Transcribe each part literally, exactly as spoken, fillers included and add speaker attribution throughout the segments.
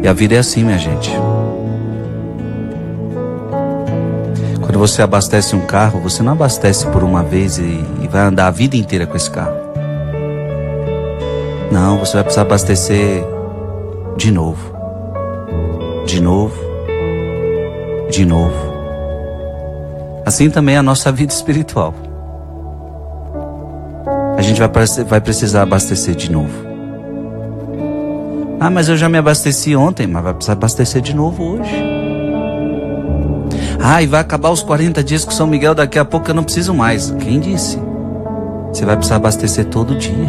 Speaker 1: E a vida é assim, minha gente. Quando você abastece um carro, você não abastece por uma vez e, e vai andar a vida inteira com esse carro. Não, você vai precisar abastecer de novo. De novo. De novo. Assim também é a nossa vida espiritual. A gente vai, vai precisar abastecer de novo. Ah, mas eu já me abasteci ontem, mas vai precisar abastecer de novo hoje. Ah, e vai acabar os quarenta dias com São Miguel, daqui a pouco eu não preciso mais. Quem disse? Você vai precisar abastecer todo dia.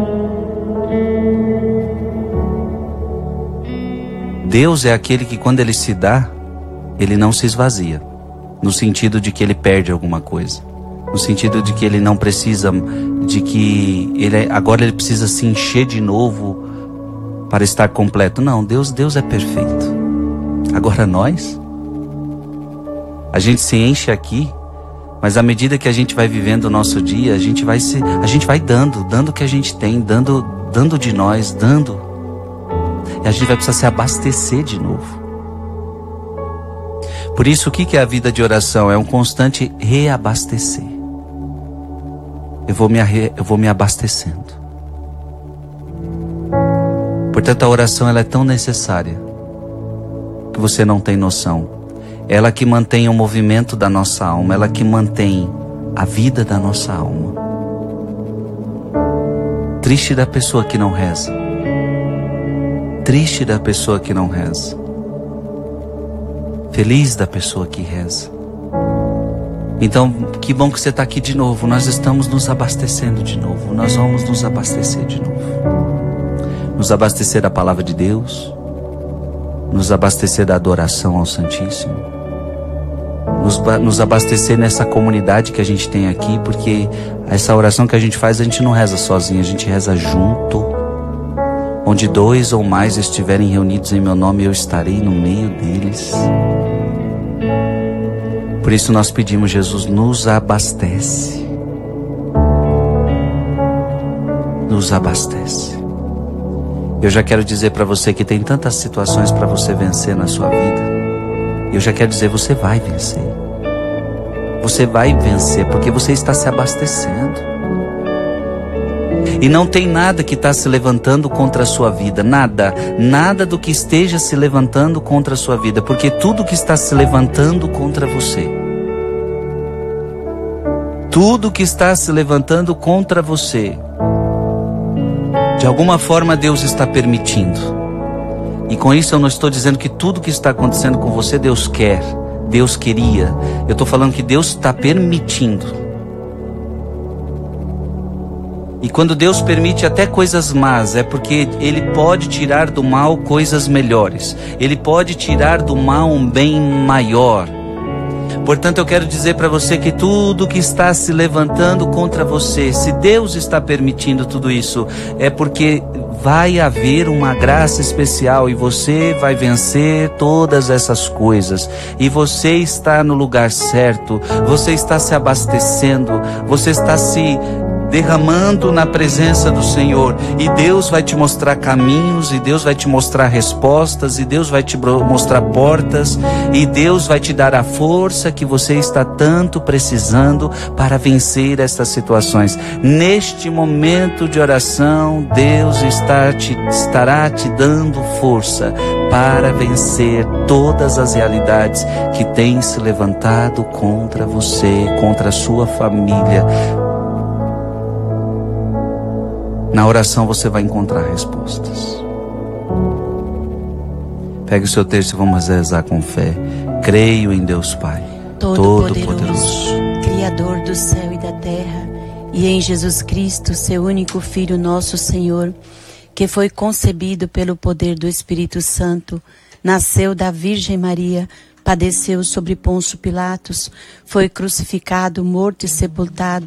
Speaker 1: Deus é aquele que quando Ele se dá, Ele não se esvazia. No sentido de que Ele perde alguma coisa. No sentido de que Ele não precisa, de que ele, agora Ele precisa se encher de novo para estar completo. Não, Deus, Deus é perfeito. Agora nós, a gente se enche aqui, mas à medida que a gente vai vivendo o nosso dia, a gente vai se, a gente vai dando, dando o que a gente tem, dando, dando de nós, dando. E a gente vai precisar se abastecer de novo. Por isso, o que é a vida de oração? É um constante reabastecer. Eu vou me, arre, eu vou me abastecendo. Portanto, a oração ela é tão necessária que você não tem noção. Ela que mantém o movimento da nossa alma, ela que mantém a vida da nossa alma. Triste da pessoa que não reza. Triste da pessoa que não reza. Feliz da pessoa que reza. Então, que bom que você está aqui de novo. Nós estamos nos abastecendo de novo. Nós vamos nos abastecer de novo. Nos abastecer da palavra de Deus, nos abastecer da adoração ao Santíssimo, nos, nos abastecer nessa comunidade que a gente tem aqui, porque essa oração que a gente faz, a gente não reza sozinho, a gente reza junto. Onde dois ou mais estiverem reunidos em meu nome, eu estarei no meio deles. Por isso nós pedimos, Jesus, nos abastece. Nos abastece. Eu já quero dizer para você que tem tantas situações para você vencer na sua vida. Eu já quero dizer, você vai vencer. Você vai vencer porque você está se abastecendo. E não tem nada que está se levantando contra a sua vida. Nada. Nada do que esteja se levantando contra a sua vida. Porque tudo que está se levantando contra você. Tudo que está se levantando contra você. De alguma forma Deus está permitindo. E com isso eu não estou dizendo que tudo que está acontecendo com você Deus quer, Deus queria. Eu estou falando que Deus está permitindo. E quando Deus permite até coisas más, é porque Ele pode tirar do mal coisas melhores. Ele pode tirar do mal um bem maior. Portanto, eu quero dizer para você que tudo que está se levantando contra você, se Deus está permitindo tudo isso, é porque vai haver uma graça especial e você vai vencer todas essas coisas. E você está no lugar certo, você está se abastecendo, você está se derramando na presença do Senhor, e Deus vai te mostrar caminhos, e Deus vai te mostrar respostas, e Deus vai te mostrar portas, e Deus vai te dar a força que você está tanto precisando para vencer estas situações. Neste momento de oração, Deus está te, estará te dando força para vencer todas as realidades que têm se levantado contra você, contra a sua família. Na oração você vai encontrar respostas. Pegue o seu texto e vamos rezar com fé. Creio em Deus Pai, Todo-Poderoso,
Speaker 2: Criador do céu e da terra, e em Jesus Cristo, seu único Filho, nosso Senhor, que foi concebido pelo poder do Espírito Santo, nasceu da Virgem Maria, padeceu sobre Pôncio Pilatos, foi crucificado, morto e sepultado,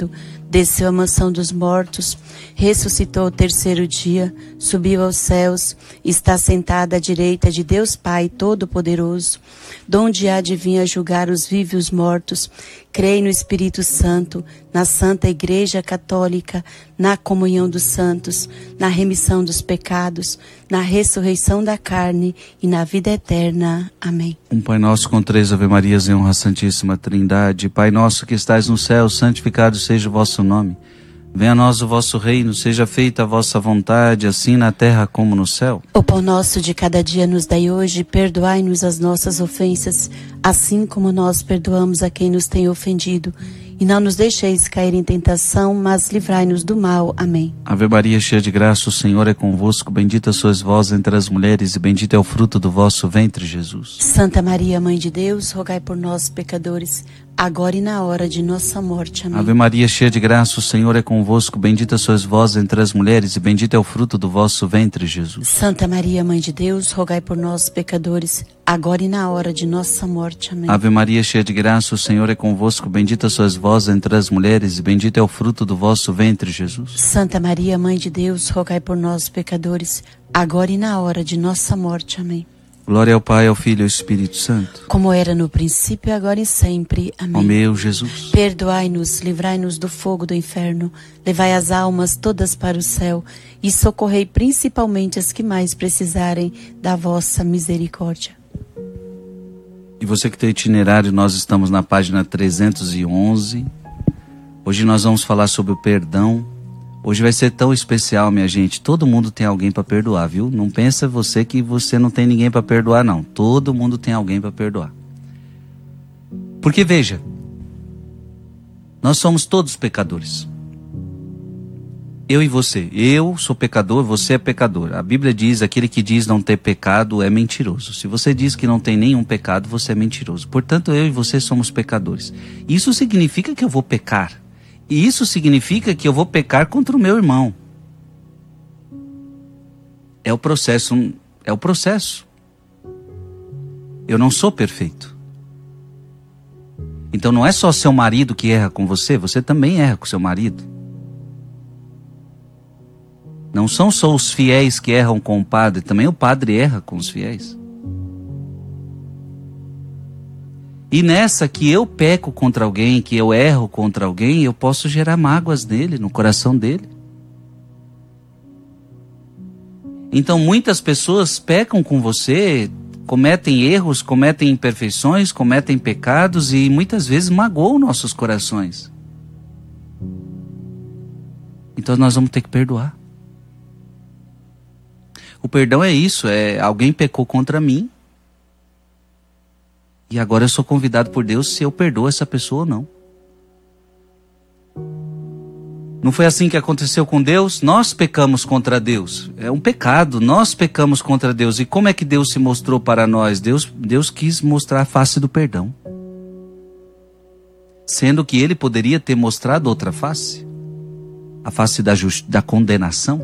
Speaker 2: desceu à mansão dos mortos, ressuscitou o terceiro dia, subiu aos céus, está sentado à direita de Deus Pai Todo-Poderoso, donde há de vir a julgar os vivos e os mortos. Creio no Espírito Santo, na Santa Igreja Católica, na comunhão dos santos, na remissão dos pecados, na ressurreição da carne e na vida eterna. Amém.
Speaker 1: Um Pai Nosso com três Ave Marias em honra à Santíssima Trindade. Pai nosso que estais no céu, santificado seja o vosso nome. Venha a nós o vosso reino, seja feita a vossa vontade, assim na terra como no céu.
Speaker 2: O pão nosso de cada dia nos dai hoje, perdoai-nos as nossas ofensas, assim como nós perdoamos a quem nos tem ofendido. E não nos deixeis cair em tentação, mas livrai-nos do mal. Amém.
Speaker 1: Ave Maria, cheia de graça, o Senhor é convosco. Bendita sois vós entre as mulheres, e bendito é o fruto do vosso ventre, Jesus.
Speaker 2: Santa Maria, Mãe de Deus, rogai por nós, pecadores, agora e na hora de nossa morte. Amém.
Speaker 1: Ave Maria, cheia de graça, o Senhor é convosco. Bendita sois vós entre as mulheres, e bendito é o fruto do vosso ventre, Jesus.
Speaker 2: Santa Maria, Mãe de Deus, rogai por nós, pecadores, agora e na hora de nossa morte. Amém.
Speaker 1: Ave Maria, cheia de graça, o Senhor é convosco. Bendita sois vós entre as mulheres, e bendito é o fruto do vosso ventre, Jesus.
Speaker 2: Santa Maria, Mãe de Deus, rogai por nós, pecadores, agora e na hora de nossa morte. Amém.
Speaker 1: Glória ao Pai, ao Filho e ao Espírito Santo.
Speaker 2: Como era no princípio, agora e sempre. Amém.
Speaker 1: Ó meu Jesus.
Speaker 2: Perdoai-nos, livrai-nos do fogo do inferno, levai as almas todas para o céu e socorrei principalmente as que mais precisarem da vossa misericórdia.
Speaker 1: E você que tem itinerário, nós estamos na página trezentos e onze. Hoje nós vamos falar sobre o perdão. Hoje vai ser tão especial, minha gente. Todo mundo tem alguém para perdoar, viu? Não pensa você que você não tem ninguém para perdoar, não. Todo mundo tem alguém para perdoar. Porque veja, nós somos todos pecadores. Eu e você. Eu sou pecador, você é pecador. A Bíblia diz, aquele que diz não ter pecado é mentiroso. Se você diz que não tem nenhum pecado, você é mentiroso. Portanto, eu e você somos pecadores. Isso significa que eu vou pecar. E isso significa que eu vou pecar contra o meu irmão. É o processo, é o processo. Eu não sou perfeito. Então não é só seu marido que erra com você, você também erra com seu marido. Não são só os fiéis que erram com o padre, também o padre erra com os fiéis. E nessa que eu peco contra alguém, que eu erro contra alguém, eu posso gerar mágoas nele, no coração dele. Então muitas pessoas pecam com você, cometem erros, cometem imperfeições, cometem pecados e muitas vezes magoam nossos corações. Então nós vamos ter que perdoar. O perdão é isso, é alguém pecou contra mim, e agora eu sou convidado por Deus se eu perdoo essa pessoa ou não. Não foi assim que aconteceu com Deus? Nós pecamos contra Deus. É um pecado, nós pecamos contra Deus. E como é que Deus se mostrou para nós? Deus, Deus quis mostrar a face do perdão. Sendo que Ele poderia ter mostrado outra face. A face da, just... da condenação.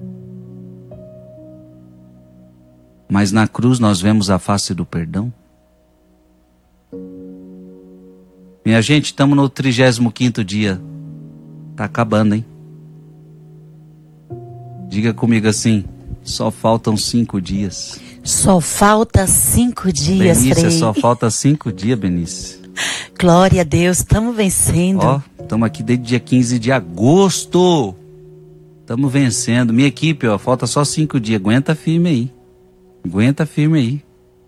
Speaker 1: Mas na cruz nós vemos a face do perdão. Minha gente, estamos no trigésimo quinto dia. Tá acabando, hein? Diga comigo assim, só faltam cinco dias.
Speaker 2: Só falta cinco dias,
Speaker 1: Benícia,
Speaker 2: Frei.
Speaker 1: só falta cinco dias, Benícia.
Speaker 2: Glória a Deus, estamos vencendo.
Speaker 1: Ó, estamos aqui desde dia quinze de agosto. Estamos vencendo. Minha equipe, ó, falta só cinco dias. Aguenta firme aí. Aguenta firme aí.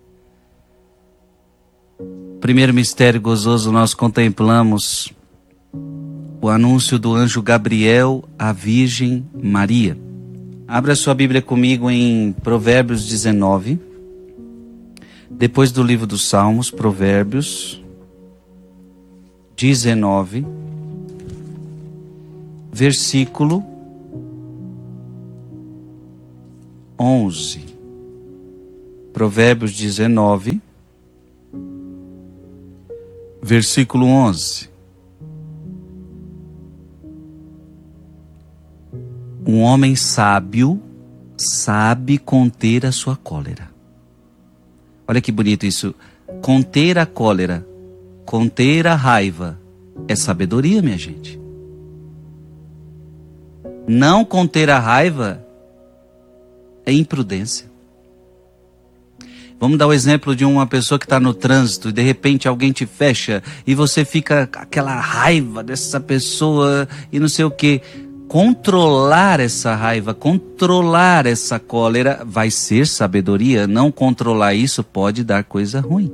Speaker 1: Primeiro mistério gozoso, nós contemplamos o anúncio do anjo Gabriel à Virgem Maria. Abra sua Bíblia comigo em Provérbios dezenove. Depois do livro dos Salmos, Provérbios dezenove, versículo onze. Provérbios dezenove, versículo onze. Um homem sábio sabe conter a sua cólera. Olha que bonito isso. Conter a cólera, conter a raiva, é sabedoria, minha gente. Não conter a raiva é imprudência. Vamos dar o exemplo de uma pessoa que está no trânsito e de repente alguém te fecha e você fica com aquela raiva dessa pessoa e não sei o que. Controlar essa raiva, controlar essa cólera vai ser sabedoria. Não controlar isso pode dar coisa ruim.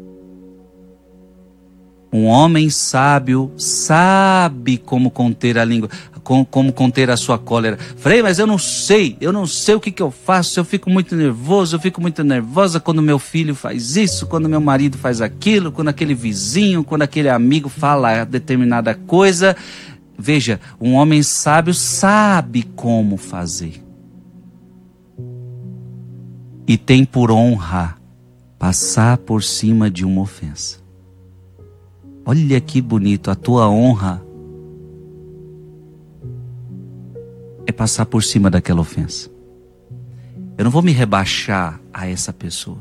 Speaker 1: Um homem sábio sabe como conter a língua, como, como conter a sua cólera. Frei, mas eu não sei, eu não sei o que, que eu faço, eu fico muito nervoso, eu fico muito nervosa quando meu filho faz isso, quando meu marido faz aquilo, quando aquele vizinho, quando aquele amigo fala determinada coisa. Veja, um homem sábio sabe como fazer. E tem por honra passar por cima de uma ofensa. Olha que bonito, a tua honra é passar por cima daquela ofensa. Eu não vou me rebaixar a essa pessoa.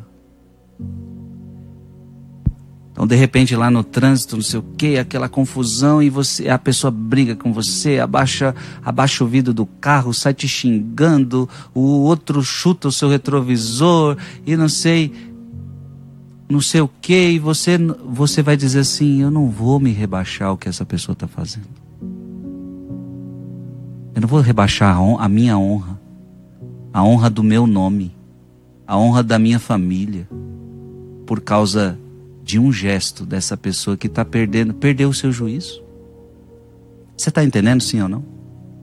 Speaker 1: Então, de repente, lá no trânsito, não sei o que, aquela confusão, e você, a pessoa briga com você, abaixa, abaixa o vidro do carro, sai te xingando, o outro chuta o seu retrovisor, e não sei... não sei o que, e você, você vai dizer assim, eu não vou me rebaixar o que essa pessoa está fazendo. Eu não vou rebaixar a, a minha honra, a honra do meu nome, a honra da minha família, por causa de um gesto dessa pessoa que está perdendo, perdeu o seu juízo. Você está entendendo, sim ou não?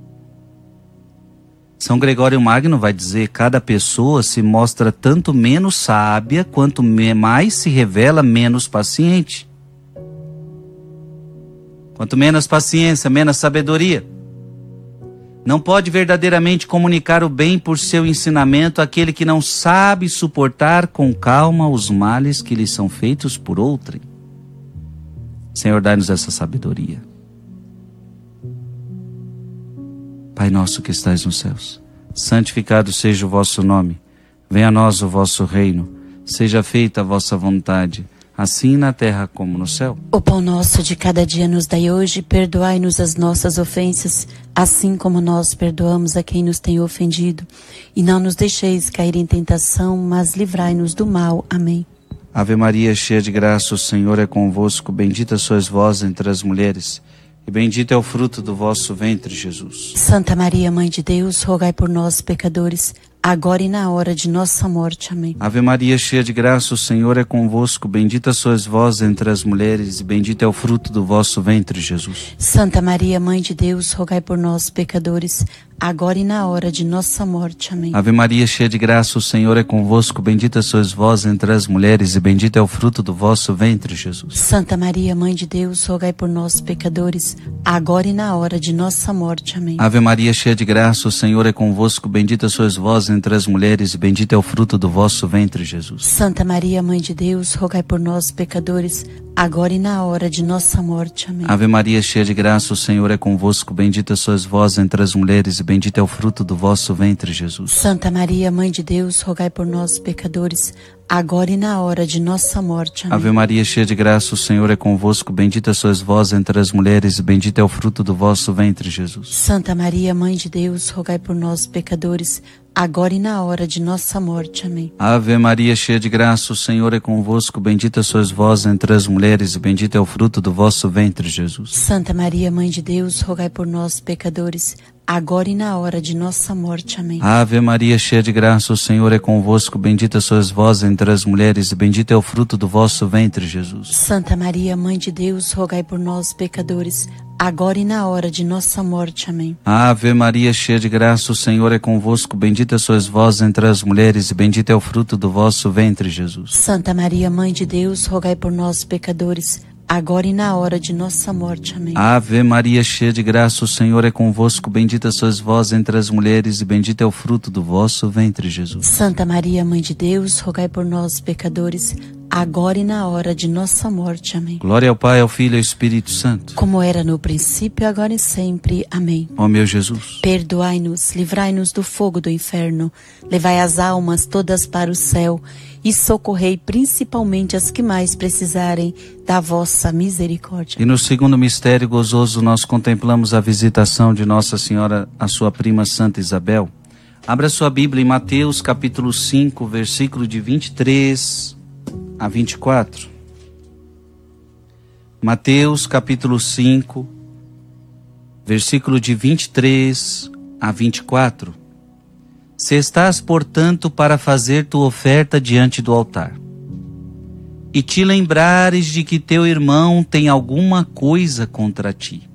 Speaker 1: São Gregório Magno vai dizer, cada pessoa se mostra tanto menos sábia, quanto mais se revela menos paciente. Quanto menos paciência, menos sabedoria. Não pode verdadeiramente comunicar o bem por seu ensinamento aquele que não sabe suportar com calma os males que lhe são feitos por outrem. Senhor, dai-nos essa sabedoria. Pai nosso que estais nos céus, santificado seja o vosso nome. Venha a nós o vosso reino. Seja feita a vossa vontade, assim na terra como no céu.
Speaker 2: O pão nosso de cada dia nos dai hoje, perdoai-nos as nossas ofensas, assim como nós perdoamos a quem nos tem ofendido. E não nos deixeis cair em tentação, mas livrai-nos do mal. Amém.
Speaker 1: Ave Maria, cheia de graça, o Senhor é convosco. Bendita sois vós entre as mulheres, e bendito é o fruto do vosso ventre, Jesus.
Speaker 2: Santa Maria, Mãe de Deus, rogai por nós, pecadores, agora e na hora de nossa morte. Amém.
Speaker 1: Ave Maria, cheia de graça, o Senhor é convosco. Bendita sois vós entre as mulheres, e bendito é o fruto do vosso ventre, Jesus.
Speaker 2: Santa Maria, Mãe de Deus, rogai por nós, pecadores, agora e na hora de nossa morte. Amém.
Speaker 1: Ave Maria, cheia de graça, o Senhor é convosco. Bendita sois vós entre as mulheres, e bendito é o fruto do vosso ventre, Jesus.
Speaker 2: Santa Maria, Mãe de Deus, rogai por nós, pecadores, agora e na hora de nossa morte. Amém.
Speaker 1: Ave Maria, cheia de graça, o Senhor é convosco. Bendita sois vós entre as mulheres, e bendito é o fruto do vosso ventre, Jesus.
Speaker 2: Santa Maria, Mãe de Deus, rogai por nós, pecadores, agora e na hora de nossa morte. Amém.
Speaker 1: Ave Maria, cheia de graça, o Senhor é convosco. Bendita sois vós entre as mulheres, e bendito é o fruto do vosso ventre, Jesus.
Speaker 2: Santa Maria, Mãe de Deus, rogai por nós, pecadores, agora e na hora de nossa morte. Amém.
Speaker 1: Ave Maria, cheia de graça, o Senhor é convosco. Bendita sois vós entre as mulheres, e bendito é o fruto do vosso ventre, Jesus.
Speaker 2: Santa Maria, Mãe de Deus, rogai por nós, pecadores, agora e na hora de nossa morte. Amém.
Speaker 1: Ave Maria, cheia de graça, o Senhor é convosco. Bendita sois vós entre as mulheres, e bendito é o fruto do vosso ventre, Jesus.
Speaker 2: Santa Maria, Mãe de Deus, rogai por nós, pecadores, agora e na hora de nossa morte. Amém.
Speaker 1: Ave Maria, cheia de graça, o Senhor é convosco. Bendita sois vós entre as mulheres, e bendito é o fruto do vosso ventre, Jesus.
Speaker 2: Santa Maria, Mãe de Deus, rogai por nós, pecadores, agora e na hora de nossa morte. Amém.
Speaker 1: Ave Maria, cheia de graça, o Senhor é convosco. Bendita sois vós entre as mulheres, e bendito é o fruto do vosso ventre, Jesus.
Speaker 2: Santa Maria, Mãe de Deus, rogai por nós, pecadores, agora e na hora de nossa morte. Amém.
Speaker 1: Ave Maria, cheia de graça, o Senhor é convosco. Bendita sois vós entre as mulheres, e bendito é o fruto do vosso ventre, Jesus.
Speaker 2: Santa Maria, Mãe de Deus, rogai por nós, pecadores, agora e na hora de nossa morte. Amém.
Speaker 1: Glória ao Pai, ao Filho e ao Espírito Santo.
Speaker 2: Como era no princípio, agora e sempre. Amém.
Speaker 1: Ó meu Jesus,
Speaker 2: perdoai-nos, livrai-nos do fogo do inferno, levai as almas todas para o céu e socorrei principalmente as que mais precisarem da vossa misericórdia.
Speaker 1: E no segundo mistério gozoso nós contemplamos a visitação de Nossa Senhora à sua prima Santa Isabel. Abra sua Bíblia em Mateus capítulo cinco, versículo de vinte e três a vinte e quatro. Mateus capítulo cinco, versículo de vinte e três a vinte e quatro. Se estás, portanto, para fazer tua oferta diante do altar, e te lembrares de que teu irmão tem alguma coisa contra ti,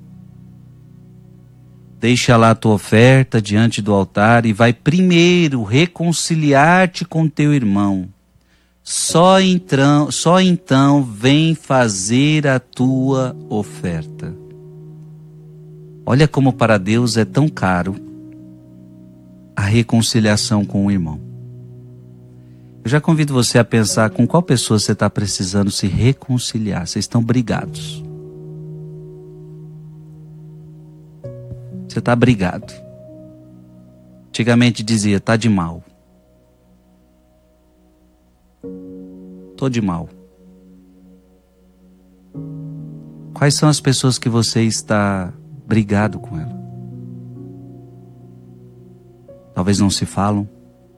Speaker 1: deixa lá tua oferta diante do altar e vai primeiro reconciliar-te com teu irmão. Só então, só então vem fazer a tua oferta. Olha como para Deus é tão caro a reconciliação com o irmão. Eu já convido você a pensar com qual pessoa você está precisando se reconciliar. Vocês estão brigados. Você está brigado. Antigamente dizia, tá de mal. Tô de mal. Quais são as pessoas que você está brigado com ela? Talvez não se falam.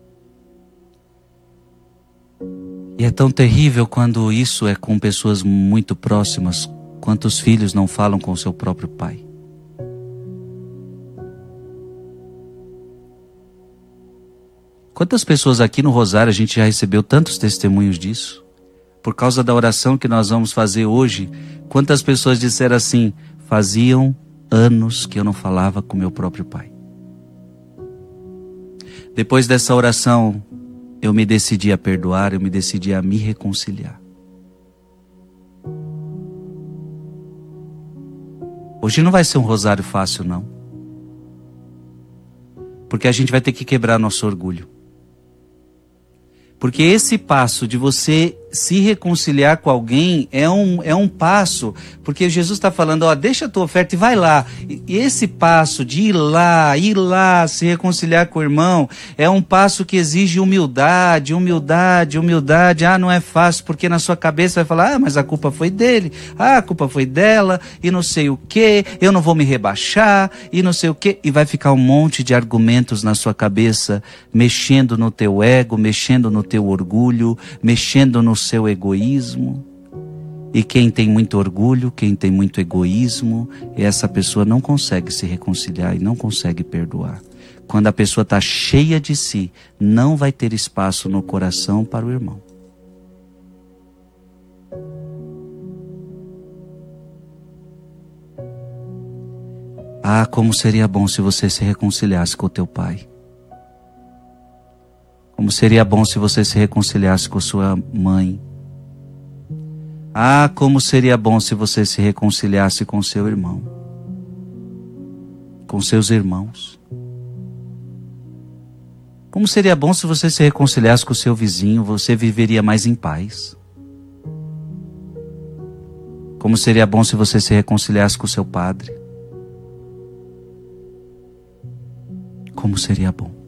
Speaker 1: E é tão terrível quando isso é com pessoas muito próximas. Quantos filhos não falam com seu próprio pai? Quantas pessoas aqui no Rosário a gente já recebeu tantos testemunhos disso? Por causa da oração que nós vamos fazer hoje, quantas pessoas disseram assim, faziam anos que eu não falava com meu próprio pai. Depois dessa oração, eu me decidi a perdoar, eu me decidi a me reconciliar. Hoje não vai ser um rosário fácil, não. Porque a gente vai ter que quebrar nosso orgulho. Porque esse passo de você se reconciliar com alguém é um, é um passo, porque Jesus está falando, ó, deixa a tua oferta e vai lá. E esse passo de ir lá, ir lá, se reconciliar com o irmão, é um passo que exige humildade, humildade, humildade. Ah, não é fácil, porque na sua cabeça vai falar, ah, mas a culpa foi dele, ah, a culpa foi dela, e não sei o quê, eu não vou me rebaixar, e não sei o quê. E vai ficar um monte de argumentos na sua cabeça, mexendo no teu ego, mexendo no teu orgulho, mexendo no seu egoísmo. E quem tem muito orgulho, quem tem muito egoísmo, essa pessoa não consegue se reconciliar e não consegue perdoar. Quando a pessoa está cheia de si, não vai ter espaço no coração para o irmão. Ah, como seria bom se você se reconciliasse com o teu pai. Como seria bom se você se reconciliasse com sua mãe. Ah, como seria bom se você se reconciliasse com seu irmão. Com seus irmãos. Como seria bom se você se reconciliasse com o seu vizinho, você viveria mais em paz. Como seria bom se você se reconciliasse com o seu padre. Como seria bom.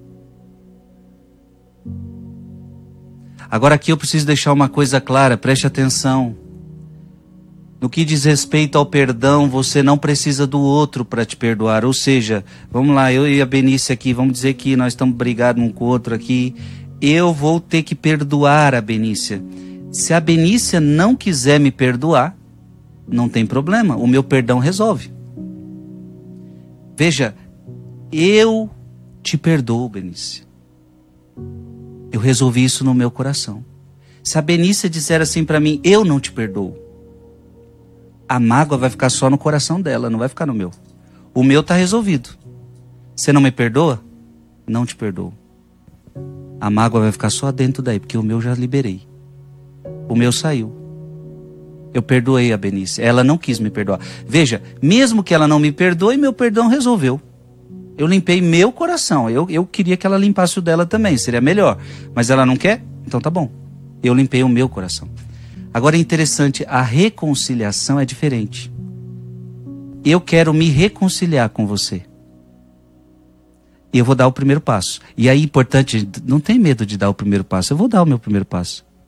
Speaker 1: Agora aqui eu preciso deixar uma coisa clara, preste atenção. No que diz respeito ao perdão, você não precisa do outro para te perdoar. Ou seja, vamos lá, eu e a Benícia aqui, vamos dizer que nós estamos brigados um com o outro aqui. Eu vou ter que perdoar a Benícia. Se a Benícia não quiser me perdoar, não tem problema, o meu perdão resolve. Veja, eu te perdoo, Benícia. Eu resolvi isso no meu coração. Se a Benícia disser assim para mim, eu não te perdoo, a mágoa vai ficar só no coração dela, não vai ficar no meu. O meu está resolvido. Você não me perdoa? Não te perdoo. A mágoa vai ficar só dentro daí, porque o meu já liberei. O meu saiu. Eu perdoei a Benícia. Ela não quis me perdoar. Veja, mesmo que ela não me perdoe, meu perdão resolveu. Eu limpei meu coração. Eu, eu queria que ela limpasse o dela também, seria melhor. Mas ela não quer? Então tá bom. Eu limpei o meu coração. Agora é interessante, a reconciliação é diferente. Eu quero me reconciliar com você. E eu vou dar o primeiro passo. E aí, importante, não tem medo de dar o primeiro passo. Eu vou dar o meu primeiro passo.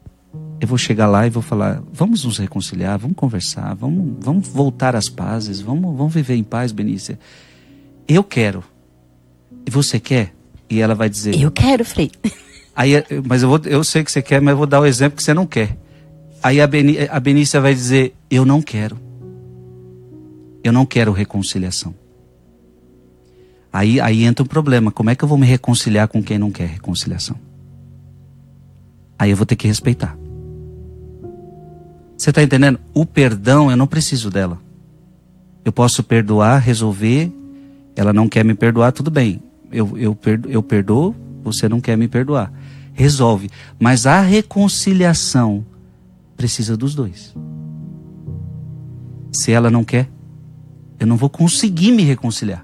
Speaker 1: eu vou chegar lá e vou falar, vamos nos reconciliar, vamos conversar, vamos, vamos voltar às pazes, vamos, vamos viver em paz, Benícia. Eu quero. E você quer? E ela vai dizer...
Speaker 2: Eu quero, Frei.
Speaker 1: Aí, mas eu, vou, eu sei que você quer, mas eu vou dar o exemplo que você não quer. Aí a, Beni, a Benícia vai dizer, eu não quero. Eu não quero reconciliação. Aí, aí entra um problema. Como é que eu vou me reconciliar com quem não quer reconciliação? Aí eu vou ter que respeitar. Você está entendendo? O perdão, eu não preciso dela. Eu posso perdoar, resolver. Ela não quer me perdoar, tudo bem. Eu, eu, perdo, eu perdoo, você não quer me perdoar. Resolve. Mas a reconciliação precisa dos dois. Se ela não quer, eu não vou conseguir me reconciliar.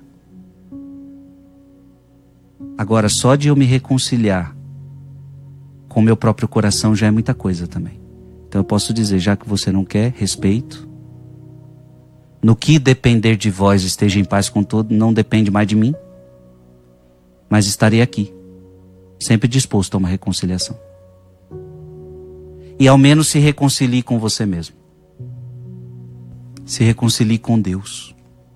Speaker 1: Agora, só de eu me reconciliar com o meu próprio coração já é muita coisa também. Então eu posso dizer, já que você não quer, respeito. No que depender de vós, esteja em paz com todo, não depende mais de mim. Mas estarei aqui, sempre disposto a uma reconciliação. E ao menos se reconcilie com você mesmo. Se reconcilie com Deus.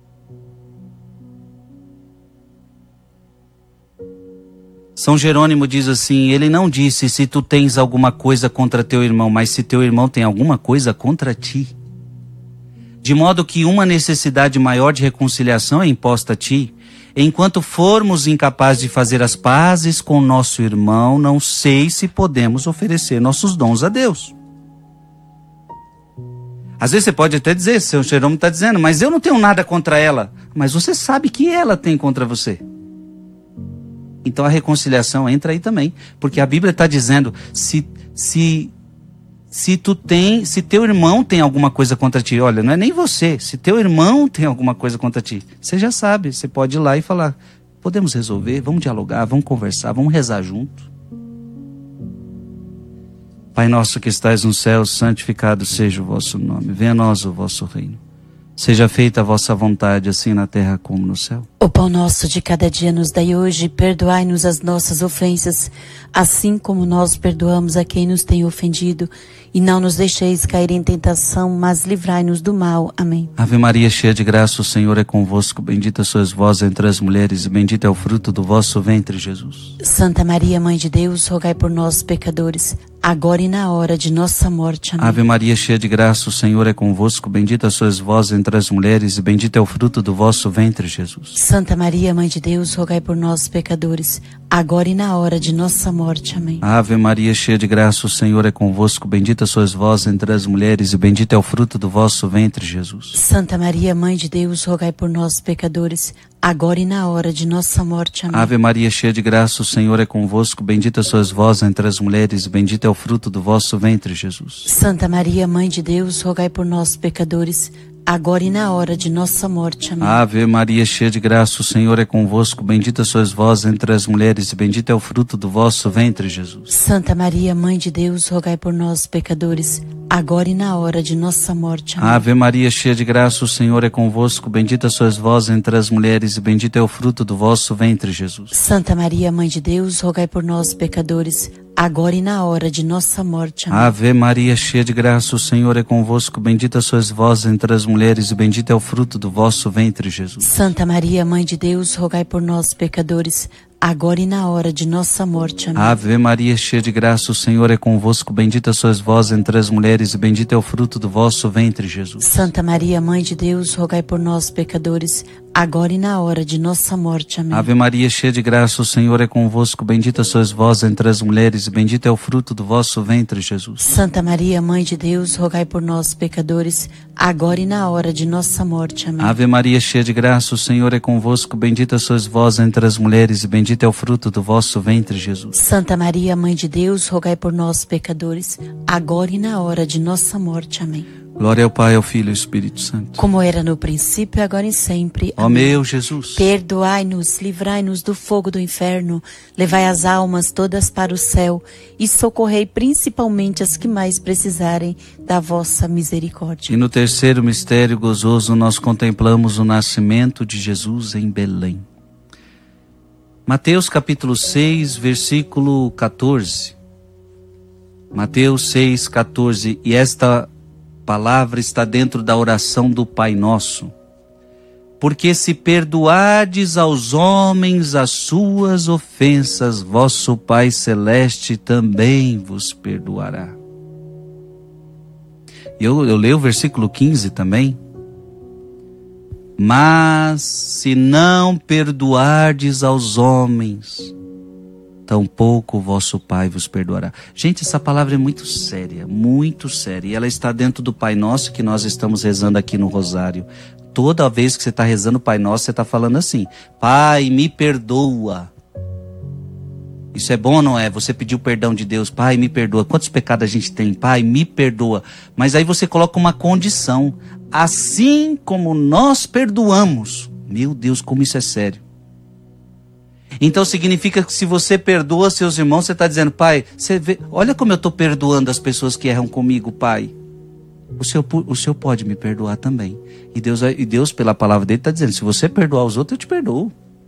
Speaker 1: São Jerônimo diz assim, ele não disse se tu tens alguma coisa contra teu irmão, mas se teu irmão tem alguma coisa contra ti. De modo que uma necessidade maior de reconciliação é imposta a ti. Enquanto formos incapazes de fazer as pazes com nosso irmão, não sei se podemos oferecer nossos dons a Deus. Às vezes você pode até dizer, seu Jerônimo está dizendo, mas eu não tenho nada contra ela. Mas você sabe que ela tem contra você. Então a reconciliação entra aí também. Porque a Bíblia está dizendo, se, se, se, tu tem, se teu irmão tem alguma coisa contra ti, olha, não é nem você, se teu irmão tem alguma coisa contra ti, você já sabe, você pode ir lá e falar, podemos resolver, vamos dialogar, vamos conversar, vamos rezar junto. Pai nosso que estais no céu, santificado seja o vosso nome, venha a nós o vosso reino. Seja feita a vossa vontade, assim na terra como no céu.
Speaker 2: O pão nosso de cada dia nos dai hoje, perdoai-nos as nossas ofensas, assim como nós perdoamos a quem nos tem ofendido. E não nos deixeis cair em tentação, mas livrai-nos do mal. Amém.
Speaker 1: Ave Maria, cheia de graça, o Senhor é convosco. Bendita sois vós entre as mulheres, e bendito é o fruto do vosso ventre, Jesus.
Speaker 2: Santa Maria, Mãe de Deus, rogai por nós, pecadores, agora e na hora de nossa morte. Amém.
Speaker 1: Ave Maria, cheia de graça, o Senhor é convosco. Bendita sois vós entre as mulheres, e bendito é o fruto do vosso ventre, Jesus.
Speaker 2: Santa Maria, Mãe de Deus, rogai por nós, pecadores, agora e na hora de nossa morte. Amém.
Speaker 1: Ave Maria, cheia de graça, o Senhor é convosco. Bendita sois vós entre as mulheres, e bendito é o fruto do vosso ventre, Jesus.
Speaker 2: Santa Maria, Mãe de Deus, rogai por nós, pecadores, agora e na hora de nossa morte. Amém.
Speaker 1: Ave Maria, cheia de graça, o Senhor é convosco. Bendita sois vós entre as mulheres, e bendito é o fruto do vosso ventre, Jesus.
Speaker 2: Santa Maria, Mãe de Deus, rogai por nós, pecadores, agora e na hora de nossa morte. Amém.
Speaker 1: Ave Maria, cheia de graça, o Senhor é convosco. Bendita sois vós entre as mulheres, e bendito é o fruto do vosso ventre, Jesus.
Speaker 2: Santa Maria, Mãe de Deus, rogai por nós, pecadores, agora e na hora de nossa morte. Amém.
Speaker 1: Ave Maria, cheia de graça, o Senhor é convosco. Bendita sois vós entre as mulheres, e bendito é o fruto do vosso ventre, Jesus.
Speaker 2: Santa Maria, Mãe de Deus, rogai por nós, pecadores, agora e na hora de nossa morte. Amém.
Speaker 1: Ave Maria, cheia de graça, o Senhor é convosco. Bendita sois vós entre as mulheres, e bendito é o fruto do vosso ventre, Jesus.
Speaker 2: Santa Maria, Mãe de Deus, rogai por nós, pecadores, agora e na hora de nossa morte. Amém.
Speaker 1: Ave Maria, cheia de graça, o Senhor é convosco. Bendita sois vós entre as mulheres, e bendito é o fruto do vosso ventre, Jesus.
Speaker 2: Santa Maria, Mãe de Deus, rogai por nós, pecadores, agora e na hora de nossa morte. Amém.
Speaker 1: Ave Maria, cheia de graça, o Senhor é convosco. Bendita sois vós entre as mulheres, e bendito é o fruto do vosso ventre, Jesus.
Speaker 2: Santa Maria, Mãe de Deus, rogai por nós, pecadores, agora e na hora de nossa morte. Amém.
Speaker 1: Ave Maria, cheia de graça, o Senhor é convosco. Bendita sois vós entre as mulheres, e bendito é o fruto do vosso ventre, Jesus.
Speaker 2: Santa Maria, Mãe de Deus, rogai por nós, pecadores, agora e na hora de nossa morte. Amém.
Speaker 1: Glória ao Pai, ao Filho e ao Espírito Santo.
Speaker 2: Como era no princípio, agora e sempre.
Speaker 1: Ó meu Jesus,
Speaker 2: perdoai-nos, livrai-nos do fogo do inferno, levai as almas todas para o céu e socorrei principalmente as que mais precisarem da vossa misericórdia.
Speaker 1: E no terceiro mistério gozoso nós contemplamos o nascimento de Jesus em Belém. Mateus capítulo seis, versículo quatorze. Mateus seis, quatorze. E esta palavra está dentro da oração do Pai Nosso. Porque se perdoardes aos homens as suas ofensas, vosso Pai Celeste também vos perdoará. Eu, eu leio o versículo quinze também. Mas se não perdoardes aos homens, tampouco vosso Pai vos perdoará. Gente, essa palavra é muito séria, muito séria. E ela está dentro do Pai Nosso que nós estamos rezando aqui no Rosário. Toda vez que você está rezando o Pai Nosso, você está falando assim: Pai, me perdoa. Isso é bom ou não é? Você pediu perdão de Deus: Pai, me perdoa. Quantos pecados a gente tem? Pai, me perdoa. Mas aí você coloca uma condição: assim como nós perdoamos. Meu Deus, como isso é sério. Então significa que se você perdoa seus irmãos, você está dizendo: Pai, você vê, olha como eu estou perdoando as pessoas que erram comigo, Pai. O Senhor, o Senhor pode me perdoar também. E Deus, e Deus pela palavra dele, está dizendo: se você perdoar os outros, eu te perdoo.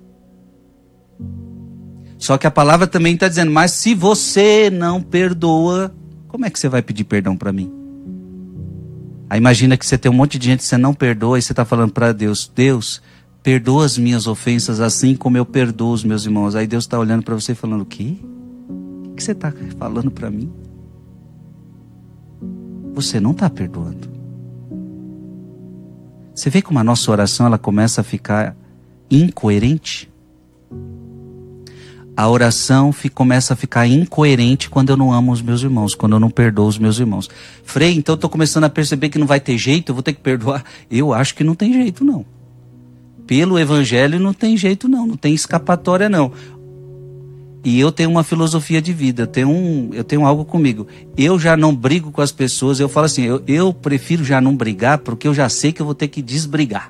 Speaker 1: Só que a palavra também está dizendo: mas se você não perdoa, como é que você vai pedir perdão para mim? Aí imagina que você tem um monte de gente que você não perdoa e você está falando para Deus: Deus, perdoa as minhas ofensas assim como eu perdoo os meus irmãos. Aí Deus está olhando para você e falando: o quê? O que você está falando para mim? Você não está perdoando. Você vê como a nossa oração ela começa a ficar incoerente? A oração fica, começa a ficar incoerente quando eu não amo os meus irmãos, quando eu não perdoo os meus irmãos. Frei, então eu estou começando a perceber que não vai ter jeito, eu vou ter que perdoar. Eu acho que não tem jeito não. Pelo evangelho não tem jeito não, não tem escapatória não. E eu tenho uma filosofia de vida, eu tenho, um, eu tenho algo comigo. Eu já não brigo com as pessoas, eu falo assim, eu, eu prefiro já não brigar, porque eu já sei que eu vou ter que desbrigar.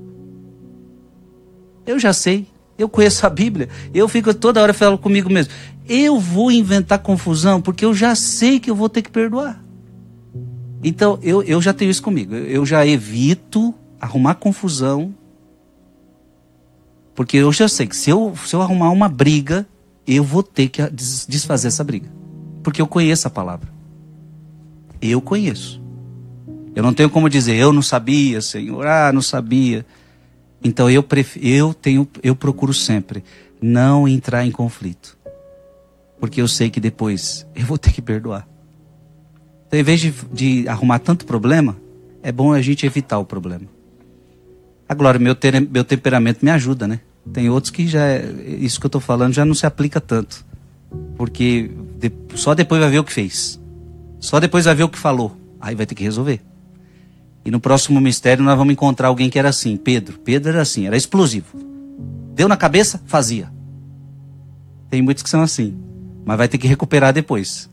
Speaker 1: Eu já sei, eu conheço a Bíblia, eu fico toda hora falando comigo mesmo. Eu vou inventar confusão, porque eu já sei que eu vou ter que perdoar. Então, eu, eu já tenho isso comigo, eu já evito arrumar confusão, porque eu já sei que se eu, se eu arrumar uma briga, eu vou ter que desfazer essa briga. Porque eu conheço a palavra. Eu conheço. Eu não tenho como dizer: eu não sabia, Senhor, ah, não sabia. Então eu, prefiro, eu, tenho, eu procuro sempre não entrar em conflito. Porque eu sei que depois eu vou ter que perdoar. Então, em vez de, de arrumar tanto problema, é bom a gente evitar o problema. Agora, meu, ter, meu temperamento me ajuda, né? Tem outros que já, isso que eu estou falando já não se aplica tanto. Porque de, só depois vai ver o que fez. Só depois vai ver o que falou. Aí vai ter que resolver. E no próximo mistério nós vamos encontrar alguém que era assim. Pedro. Pedro era assim, era explosivo. Deu na cabeça, fazia. Tem muitos que são assim. Mas vai ter que recuperar depois.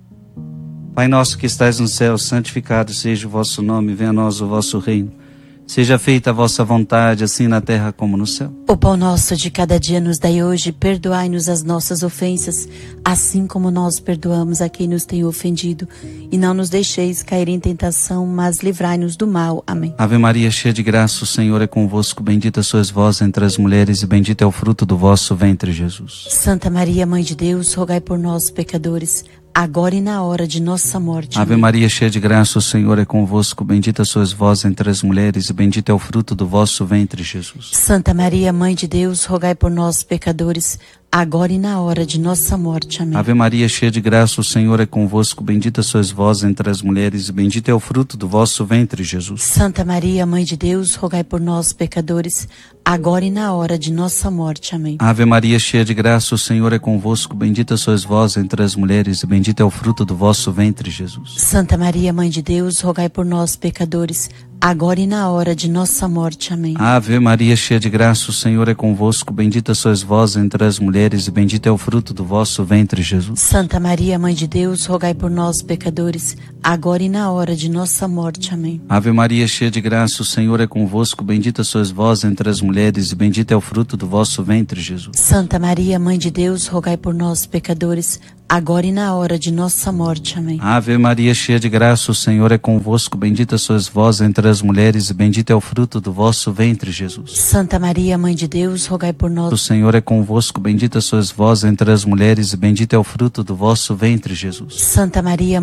Speaker 1: Pai nosso que estais no céu, santificado seja o vosso nome. Venha a nós o vosso reino. Seja feita a vossa vontade, assim na terra como no céu.
Speaker 2: O pão nosso de cada dia nos dai hoje, perdoai-nos as nossas ofensas, assim como nós perdoamos a quem nos tem ofendido. E não nos deixeis cair em tentação, mas livrai-nos do mal. Amém.
Speaker 1: Ave Maria, cheia de graça, o Senhor é convosco. Bendita sois vós entre as mulheres e bendito é o fruto do vosso ventre, Jesus.
Speaker 2: Santa Maria, Mãe de Deus, rogai por nós, pecadores, agora e na hora de nossa morte.
Speaker 1: Ave Maria, cheia de graça, o Senhor é convosco. Bendita sois vós entre as mulheres e bendito é o fruto do vosso ventre, Jesus.
Speaker 2: Santa Maria, Mãe de Deus, rogai por nós, pecadores, agora e na hora de nossa morte. Amém.
Speaker 1: Ave Maria, cheia de graça, o Senhor é convosco. Bendita sois vós entre as mulheres e bendito é o fruto do vosso ventre, Jesus.
Speaker 2: Santa Maria, Mãe de Deus, rogai por nós, pecadores, agora e na hora de nossa morte. Amém.
Speaker 1: Ave Maria, cheia de graça, o Senhor é convosco. Bendita sois vós entre as mulheres e bendito é o fruto do vosso ventre, Jesus.
Speaker 2: Santa Maria, Mãe de Deus, rogai por nós, pecadores, agora e na hora de nossa morte. Amém.
Speaker 1: Ave Maria, cheia de graça, o Senhor é convosco. Bendita sois vós entre as mulheres e bendito é o fruto do vosso ventre, Jesus.
Speaker 2: Santa Maria, Mãe de Deus, rogai por nós, pecadores, agora e na hora de nossa morte. Amém.
Speaker 1: Ave Maria, cheia de graça, o Senhor é convosco. Bendita sois vós entre as mulheres e bendito é o fruto do vosso ventre, Jesus.
Speaker 2: Santa Maria, Mãe de Deus, rogai por nós, pecadores, agora e na hora de nossa morte. Amém.
Speaker 1: Ave Maria, cheia de graça, o Senhor é convosco. Bendita sois vós entre as mulheres e bendito é o fruto do vosso ventre, Jesus.
Speaker 2: Santa Maria, Mãe de Deus, rogai por nós.
Speaker 1: O Senhor é convosco. Bendita sois vós entre as mulheres e bendito é o fruto do vosso ventre, Jesus.
Speaker 2: Santa Maria,